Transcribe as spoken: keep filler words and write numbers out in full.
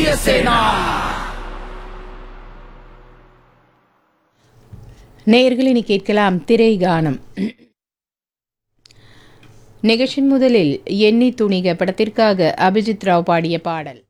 சேனா. நேயர்கள் இனி கேட்கலாம் திரை கானம். நிகழ்ச்சியின் முதலில் எண்ணி துணிக படத்திற்காக அபிஜித் ராவ் பாடிய பாடல்.